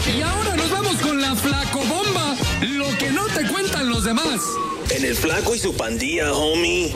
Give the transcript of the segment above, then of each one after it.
Y ahora nos vamos con la flacobomba, lo que no te cuentan los demás. En el Flaco y su pandilla, homie.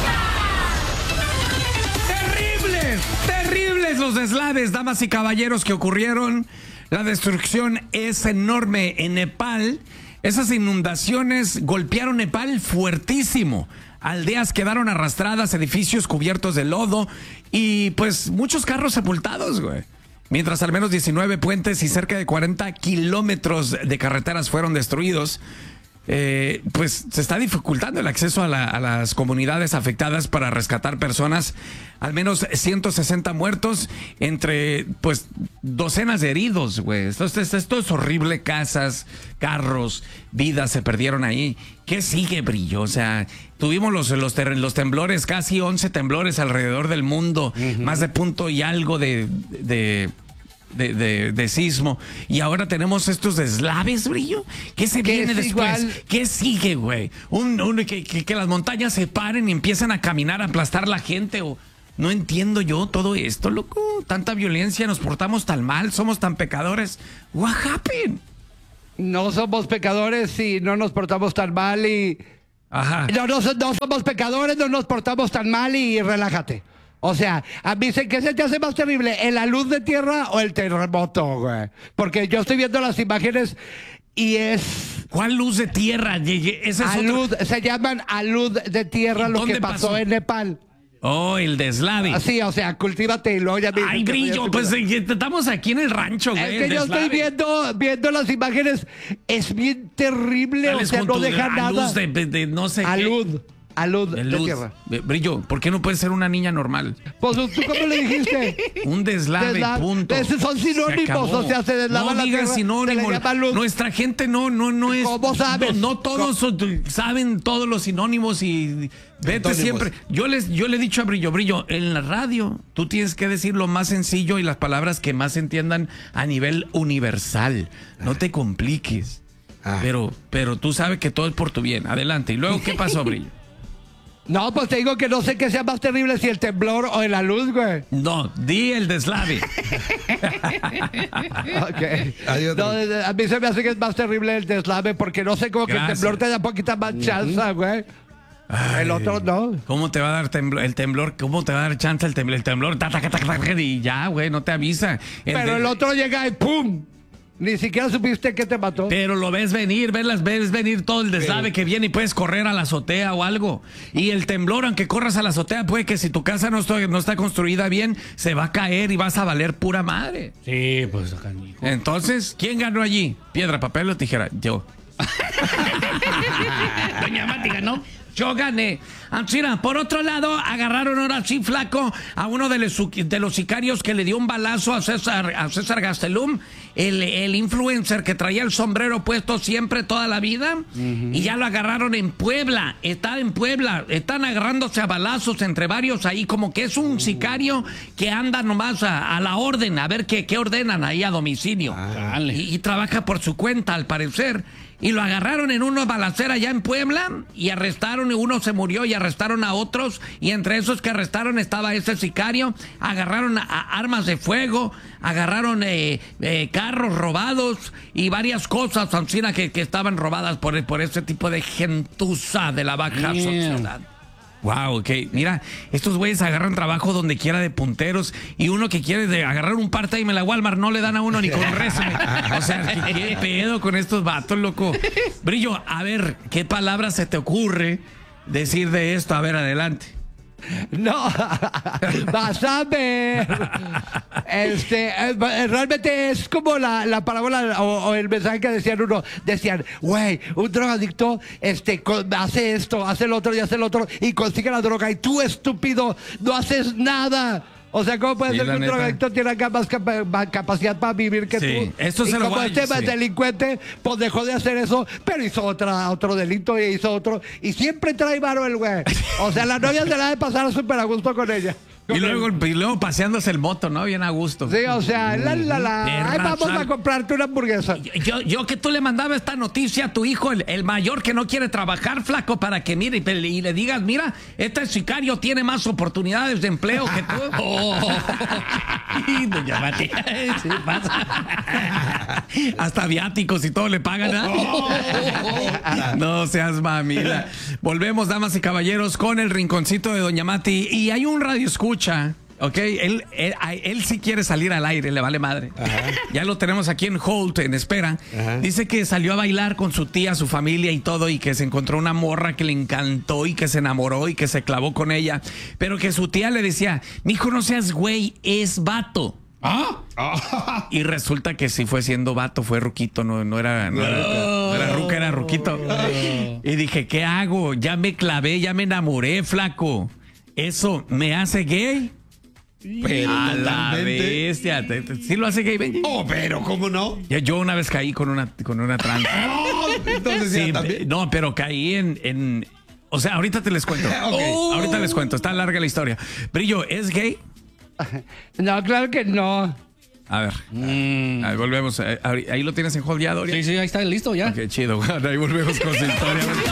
Terribles los deslaves, damas y caballeros, que ocurrieron. La destrucción es enorme en Nepal. Esas inundaciones golpearon Nepal fuertísimo. Aldeas quedaron arrastradas, edificios cubiertos de lodo y pues muchos carros sepultados, güey. Mientras al menos 19 puentes y cerca de 40 kilómetros de carreteras fueron destruidos. Pues se está dificultando el acceso a las comunidades afectadas para rescatar personas. Al menos 160 muertos, entre pues docenas de heridos, güey. Esto es horrible. Casas, carros, vidas se perdieron ahí. ¿Qué sigue, Brillo? O sea, tuvimos los temblores, casi 11 temblores alrededor del mundo, más de punto y algo de sismo, y ahora tenemos estos deslaves, Brillo. ¿Qué se viene después? Igual. ¿Qué sigue, güey? Que las montañas se paren y empiezan a caminar, a aplastar la gente, o no entiendo yo todo esto, loco. Tanta violencia, nos portamos tan mal, somos tan pecadores. What happened? No somos pecadores y no nos portamos tan mal y... Ajá. No somos pecadores, no nos portamos tan mal y relájate. O sea, a mí, ¿qué se te hace más terrible? ¿La luz de tierra o el terremoto, güey? Porque yo estoy viendo las imágenes y es... ¿Cuál luz de tierra? Se llaman alud de tierra lo que pasó en Nepal. Oh, el deslave. Sí, o sea, cultívate y luego ya... Ay, Brillo, pues estamos aquí en el rancho, güey. Es que yo estoy viendo las imágenes. Es bien terrible, o sea, no deja nada. Luz de no sé qué. Alud de tierra. Brillo, ¿por qué no puedes ser una niña normal? Pues, ¿tú cómo le dijiste? Un deslave, punto. Esos son sinónimos, o sea, se deslava la tierra. No digas sinónimos. Nuestra gente no es... ¿Cómo sabes? No todos saben todos los sinónimos y vete siempre. Yo le he dicho a Brillo, en la radio tú tienes que decir lo más sencillo y las palabras que más se entiendan a nivel universal. No te compliques. Pero tú sabes que todo es por tu bien. Adelante. ¿Y luego qué pasó, Brillo? No, pues te digo que no sé qué sea más terrible, si el temblor o la luz, güey. No, di el deslave. Okay. No, a mí se me hace que es más terrible el deslave porque no sé, como que el temblor te da poquita más chance, güey. El otro no. ¿Cómo te va a dar el temblor? ¿Cómo te va a dar chance el temblor? Y ya, güey, no te avisa. Pero el otro llega y ¡pum! Ni siquiera supiste que te mató. Pero lo ves venir, ves venir todo el deslave que viene y puedes correr a la azotea o algo. Y el temblor, aunque corras a la azotea, puede que si tu casa no está construida bien, se va a caer y vas a valer pura madre. Sí, pues acá, hijo. Entonces, ¿quién ganó allí? ¿Piedra, papel o tijera? Yo. Doña Mati ganó. Yo gané. Mira, por otro lado, agarraron ahora sí, Flaco, a uno de los sicarios que le dio un balazo a César Gastelum, el influencer que traía el sombrero puesto siempre toda la vida, y ya lo agarraron en Puebla. Está en Puebla, están agarrándose a balazos entre varios ahí, como que es un sicario que anda nomás a la orden, a ver qué ordenan ahí a domicilio. Y trabaja por su cuenta, al parecer. Y lo agarraron en una balacera allá en Puebla y arrestaron, y uno se murió y arrestaron a otros, y entre esos que arrestaron estaba ese sicario. Agarraron armas de fuego, agarraron carros robados y varias cosas, Ancina, que estaban robadas por ese tipo de gentuza de la baja sociedad. Wow, ok. Mira, estos güeyes agarran trabajo donde quiera de punteros, y uno que quiere agarrar un part-time en la Walmart no le dan a uno ni con resumen. O sea, ¿qué pedo con estos vatos, loco? Brillo, a ver, ¿qué palabras se te ocurre decir de esto? A ver, adelante. No, vas a ver. Realmente es como la parábola o el mensaje que decían, güey, un drogadicto hace esto, hace el otro y hace el otro y consigue la droga, y tú, estúpido, no haces nada. O sea, ¿cómo puede ser que un drogadicto tiene más capacidad para vivir que tú? Esto y se como delincuente, pues dejó de hacer eso, pero hizo otro delito y hizo otro. Y siempre trae varo el güey. O sea, la novia se la ha de pasar súper a gusto con ella. Y luego paseándose el moto, ¿no? Bien a gusto. Sí, o sea, Ay, vamos a comprarte una hamburguesa. Yo que tú le mandaba esta noticia a tu hijo, el mayor que no quiere trabajar, flaco, para que mire y le digas, mira, este sicario tiene más oportunidades de empleo que tú. Y doña Mati, sí pasa. Hasta viáticos y todo le pagan, ¿eh? No seas mamila. Volvemos, damas y caballeros, con el rinconcito de doña Mati. Y hay un radio escucha, ¿ok? Él sí quiere salir al aire, le vale madre. Ajá. Ya lo tenemos aquí en hold, en espera. Ajá. Dice que salió a bailar con su tía, su familia y todo, y que se encontró una morra que le encantó y que se enamoró y que se clavó con ella. Pero que su tía le decía, mijo, no seas güey, es vato. ¿Ah? Y resulta que sí fue siendo vato, fue ruquito, no era ruca, era ruquito. Y dije, ¿qué hago? Ya me clavé, ya me enamoré, flaco. ¿Eso me hace gay? Pero a la bestia. ¿Sí lo hace gay, Benji? Oh, pero ¿cómo no? Yo una vez caí con una trans. Entonces sí, también. No, pero caí en... O sea, ahorita te les cuento. Okay. Ahorita les cuento, está larga la historia. Brillo, ¿es gay? No, claro que no. A ver, ahí volvemos. Ahí lo tienes en hold ya, Doria. Sí, ahí está listo ya. Ok, chido. Ahí volvemos con su historia.